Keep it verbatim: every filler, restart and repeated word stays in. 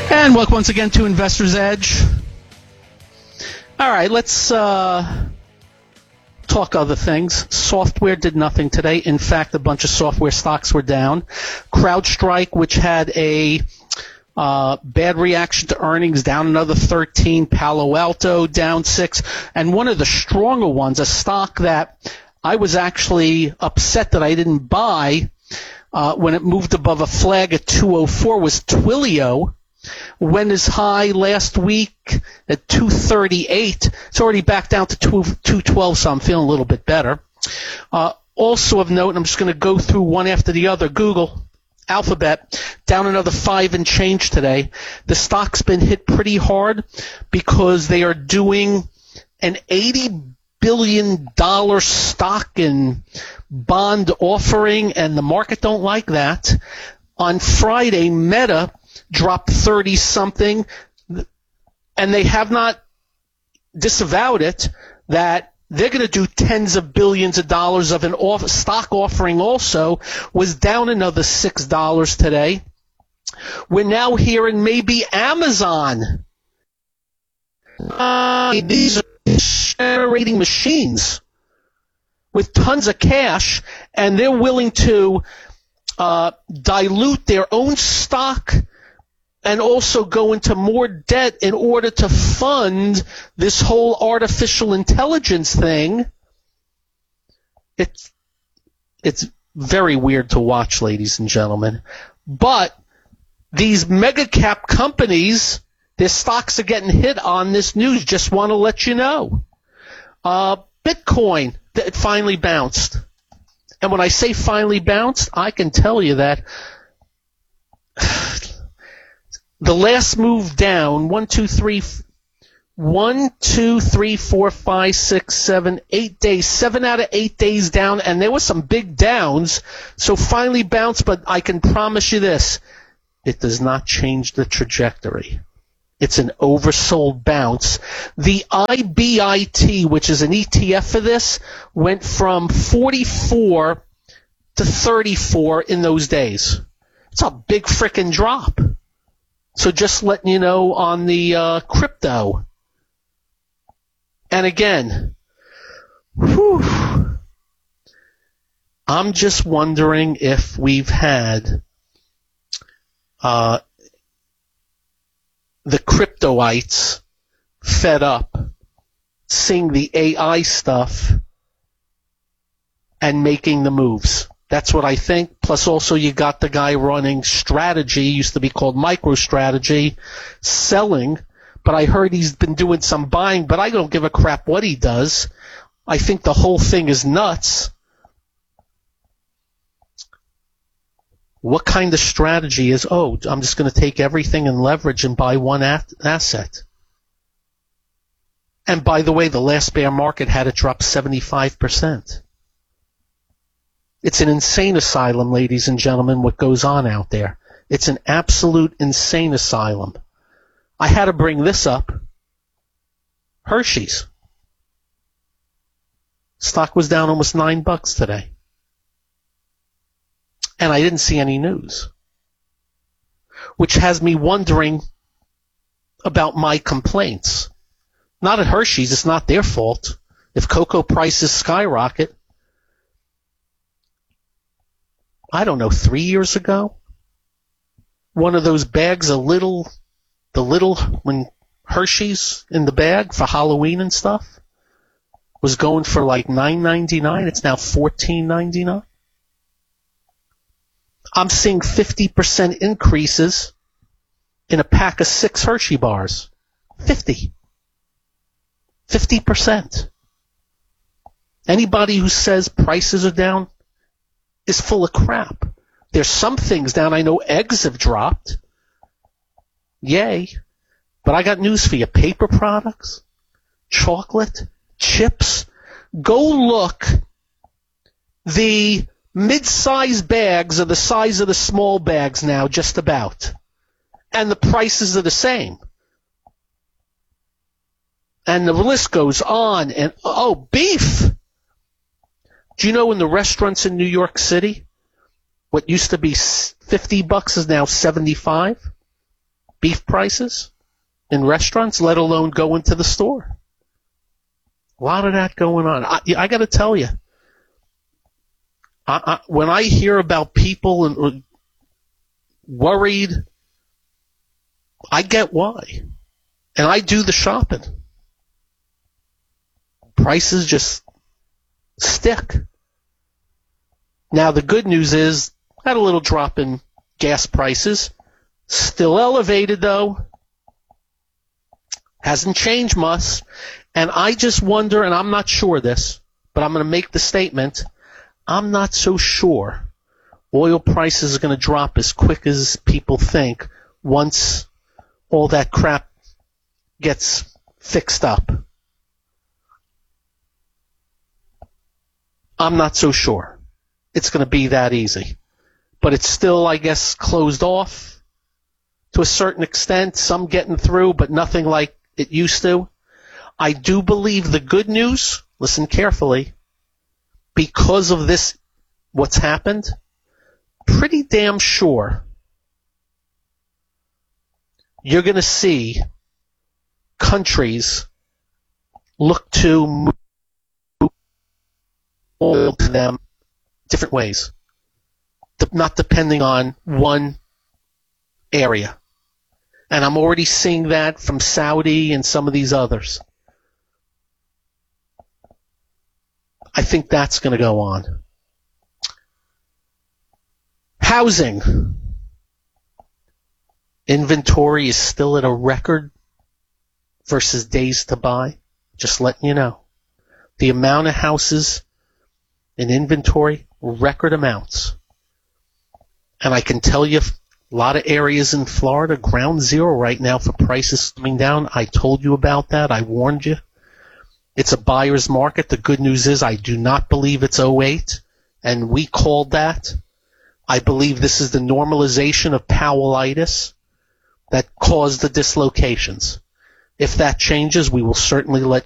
And welcome once again to Investor's Edge. All right, let's uh, talk other things. Software did nothing today. In fact, a bunch of software stocks were down. CrowdStrike, which had a uh, bad reaction to earnings, down another thirteen. Palo Alto down six. And one of the stronger ones, a stock that I was actually upset that I didn't buy uh, when it moved above a flag at two oh four, was Twilio. Went as high last week at two thirty-eight. It's already back down to two twelve, so I'm feeling a little bit better. Uh, also of note, and I'm just going to go through one after the other. Google, Alphabet, down another five and change today. The stock's been hit pretty hard because they are doing an eighty billion dollars stock and bond offering, and the market don't like that. On Friday, Meta dropped thirty-something, and they have not disavowed it, that they're going to do tens of billions of dollars of an off- stock offering also, was down another six dollars today. We're now hearing maybe Amazon. Uh, these are generating machines with tons of cash, and they're willing to uh, dilute their own stock and also go into more debt in order to fund this whole artificial intelligence thing. It's, it's very weird to watch, ladies and gentlemen. But these mega cap companies, their stocks are getting hit on this news. Just want to let you know. Uh, Bitcoin, it finally bounced. And when I say finally bounced, I can tell you that the last move down, one, two, three, one, two, three, four, five, six, seven, eight days, seven out of eight days down, and there were some big downs, so finally bounced, but I can promise you this, it does not change the trajectory. It's an oversold bounce. The I B I T, which is an E T F for this, went from forty-four to thirty-four in those days. It's a big frickin' drop. So just letting you know on the uh, crypto. And again, whew, I'm just wondering if we've had uh, the cryptoites fed up seeing the A I stuff and making the moves. That's what I think. Plus also you got the guy running Strategy, used to be called MicroStrategy, selling. But I heard he's been doing some buying, but I don't give a crap what he does. I think the whole thing is nuts. What kind of strategy is, oh, I'm just going to take everything and leverage and buy one at- asset? And by the way, the last bear market had it drop seventy-five percent. It's an insane asylum, ladies and gentlemen, what goes on out there. It's an absolute insane asylum. I had to bring this up. Hershey's. Stock was down almost nine bucks today. And I didn't see any news. Which has me wondering about my complaints. Not at Hershey's, it's not their fault. If cocoa prices skyrocket, I don't know, three years ago, one of those bags of little, the little, when Hershey's in the bag for Halloween and stuff, was going for like nine ninety-nine. It's now fourteen ninety-nine. I'm seeing fifty percent increases in a pack of six Hershey bars. fifty. fifty percent. Anybody who says prices are down is full of crap. There's some things down. I know eggs have dropped. Yay. But I got news for you. Paper products, chocolate, chips. Go look. The mid-size bags are the size of the small bags now, just about. And the prices are the same. And the list goes on. And, oh, beef. Do you know in the restaurants in New York City, what used to be fifty bucks is now seventy-five? beef prices in restaurants, let alone go into the store. A lot of that going on. I, I got to tell you, I, I, when I hear about people and, worried, I get why. And I do the shopping. Prices just stick. Now, the good news is, had a little drop in gas prices. Still elevated, though. Hasn't changed much. And I just wonder, and I'm not sure of this, but I'm going to make the statement, I'm not so sure oil prices are going to drop as quick as people think once all that crap gets fixed up. I'm not so sure it's going to be that easy. But it's still, I guess, closed off to a certain extent, some getting through, but nothing like it used to. I do believe the good news, listen carefully, because of this, what's happened, pretty damn sure you're going to see countries look to move oil to them different ways, not depending on one area. And I'm already seeing that from Saudi and some of these others. I think that's going to go on. Housing. Inventory is still at a record versus days to buy. Just letting you know. The amount of houses in inventory, record amounts. And I can tell you a lot of areas in Florida, ground zero right now for prices coming down. I told you about that. I warned you. It's a buyer's market. The good news is I do not believe it's oh eight, and we called that. I believe this is the normalization of Powellitis that caused the dislocations. If that changes, we will certainly let